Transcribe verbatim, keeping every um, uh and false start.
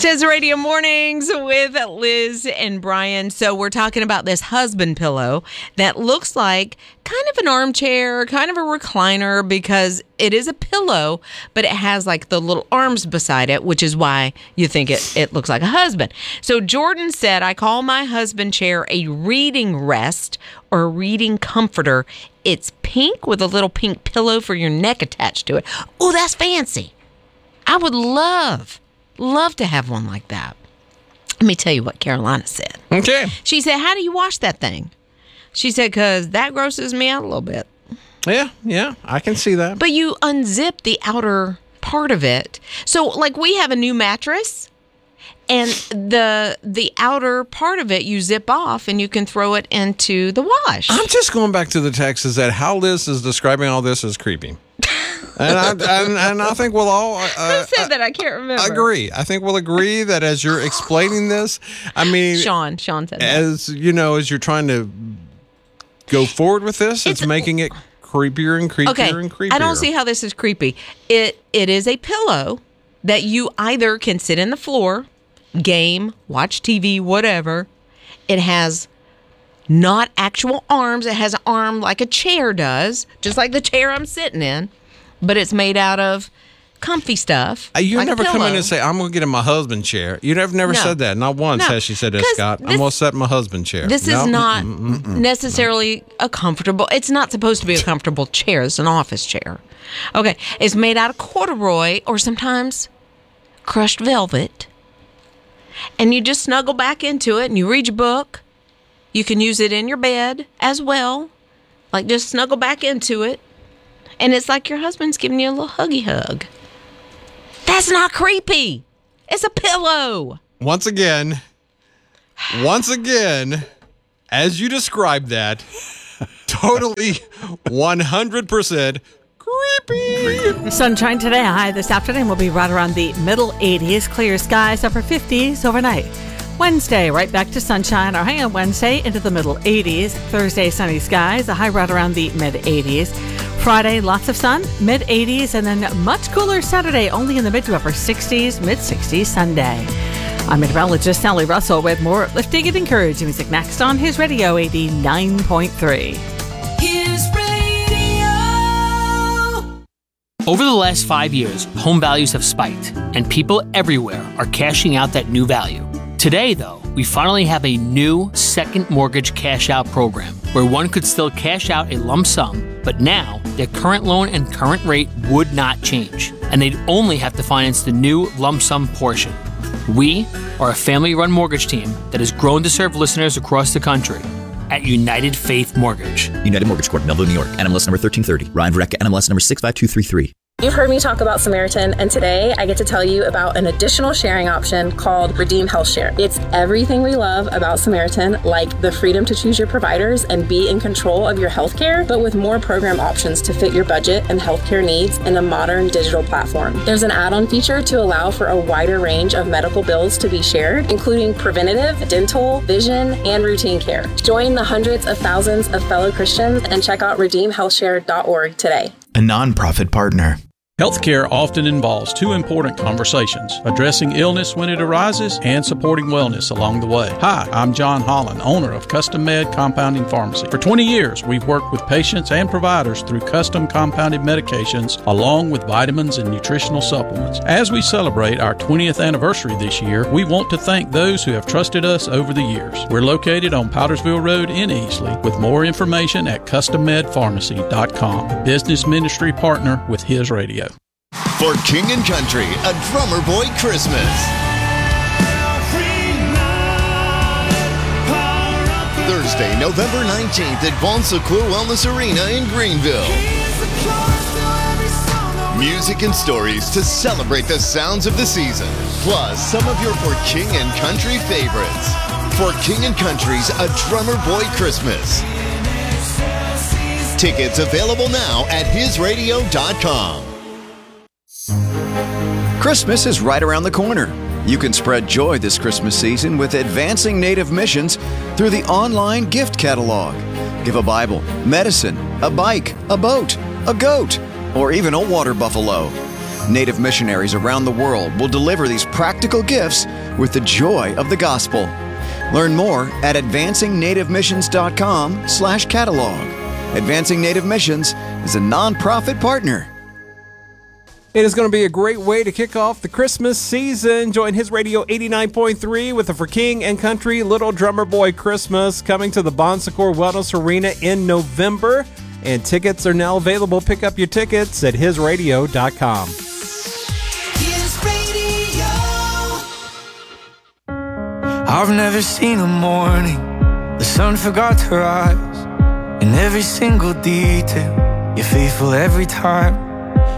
Jez Radio Mornings with Liz and Brian. So we're talking about this husband pillow that looks like kind of an armchair, kind of a recliner, because it is a pillow, but it has like the little arms beside it, which is why you think it, it looks like a husband. So Jordan said, I call my husband chair a reading rest or a reading comforter. It's pink with a little pink pillow for your neck attached to it. Oh, that's fancy. I would love Love to have one like that. Let me tell you what Carolina said. Okay. She said, how do you wash that thing? She said, because that grosses me out a little bit. Yeah, yeah, I can see that. But you unzip the outer part of it. So, like, we have a new mattress, and the the outer part of it you zip off, and you can throw it into the wash. I'm just going back to the text is that how Liz is describing all this is creepy. And I and, and I think we'll all uh, Who said that? I can't remember. Agree. I think we'll agree that as you're explaining this, I mean, Sean, Sean said that. As you know, as you're trying to go forward with this, it's, it's making it creepier and creepier okay, and creepier. I don't see how this is creepy. It it is a pillow that you either can sit in the floor, game, watch T V, whatever. It has not actual arms. It has an arm like a chair does, just like the chair I'm sitting in. But it's made out of comfy stuff. Uh, you like never come in and say, I'm going to get in my husband chair. You never never no. said that. Not once no. has she said that, Scott. This, I'm going to sit in my husband chair. This no. is not Mm-mm, mm-mm, necessarily no. a comfortable, it's not supposed to be a comfortable chair. It's an office chair. Okay. It's made out of corduroy or sometimes crushed velvet. And you just snuggle back into it and you read your book. You can use it in your bed as well. Like just snuggle back into it. And it's like your husband's giving you a little huggy hug. That's not creepy. It's a pillow. Once again, once again, as you described that, totally one hundred percent creepy. Sunshine today. High this afternoon will be right around the middle eighties. Clear skies, upper fifties overnight. Wednesday, right back to sunshine. Our high on Wednesday into the middle eighties. Thursday, sunny skies. A high right around the mid eighties. Friday, lots of sun, mid eighties, and then much cooler Saturday, only in the mid to upper sixties, mid sixties Sunday. I'm meteorologist Sally Russell with more uplifting and encouraging music next on His Radio eighty-nine point three. His Radio. Over the last five years, home values have spiked, and people everywhere are cashing out that new value. Today, though, we finally have a new second mortgage cash out program where one could still cash out a lump sum, but now their current loan and current rate would not change, and they'd only have to finance the new lump sum portion. We are a family-run mortgage team that has grown to serve listeners across the country at United Faith Mortgage. United Mortgage Corp, Melville, New York. N M L S number thirteen thirty. Ryan Vreck, N M L S number six five two three three. You've heard me talk about Samaritan, and today I get to tell you about an additional sharing option called Redeem Health Share. It's everything we love about Samaritan, like the freedom to choose your providers and be in control of your healthcare, but with more program options to fit your budget and healthcare needs in a modern digital platform. There's an add-on feature to allow for a wider range of medical bills to be shared, including preventative, dental, vision, and routine care. Join the hundreds of thousands of fellow Christians and check out redeem health share dot org today. A nonprofit partner. Healthcare often involves two important conversations, addressing illness when it arises and supporting wellness along the way. Hi, I'm John Holland, owner of Custom Med Compounding Pharmacy. For twenty years, we've worked with patients and providers through custom compounded medications along with vitamins and nutritional supplements. As we celebrate our twentieth anniversary this year, we want to thank those who have trusted us over the years. We're located on Powdersville Road in Easley with more information at custom med pharmacy dot com, a business ministry partner with His Radio. For King and Country, a Drummer Boy Christmas. Thursday, November nineteenth at Bon Secours Wellness Arena in Greenville. Music and stories to celebrate the sounds of the season, plus some of your For King and Country favorites. For King and Country's A Drummer Boy Christmas. Tickets available now at his radio dot com. Christmas is right around the corner. You can spread joy this Christmas season with Advancing Native Missions through the online gift catalog. Give a Bible, medicine, a bike, a boat, a goat, or even a water buffalo. Native missionaries around the world will deliver these practical gifts with the joy of the gospel. Learn more at advancing native missions dot com slash catalog. Advancing Native Missions is a nonprofit partner. It is going to be a great way to kick off the Christmas season. Join His Radio eighty-nine point three with the For King and Country Little Drummer Boy Christmas coming to the Bon Secours Wellness Arena in November. And tickets are now available. Pick up your tickets at his radio dot com. His Radio. I've never seen a morning the sun forgot to rise. In every single detail, you're faithful every time.